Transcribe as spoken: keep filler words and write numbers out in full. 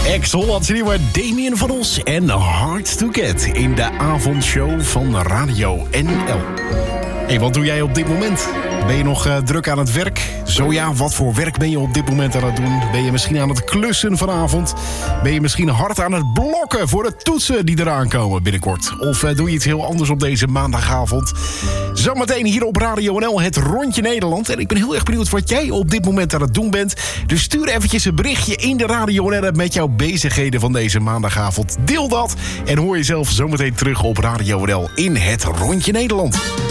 Ex-Hollandse nieuwe Damien van Os en Hard to Get in de avondshow van Radio N L. Hé, hey, wat doe jij op dit moment? Ben je nog uh, druk aan het werk? Zo ja, wat voor werk ben je op dit moment aan het doen? Ben je misschien aan het klussen vanavond? Ben je misschien hard aan het blokken voor de toetsen die eraan komen binnenkort? Of uh, doe je iets heel anders op deze maandagavond? Zometeen hier op Radio N L het Rondje Nederland. En ik ben heel erg benieuwd wat jij op dit moment aan het doen bent. Dus stuur eventjes een berichtje in de Radio N L met jouw bezigheden van deze maandagavond. Deel dat en hoor jezelf zometeen terug op Radio N L in het Rondje Nederland.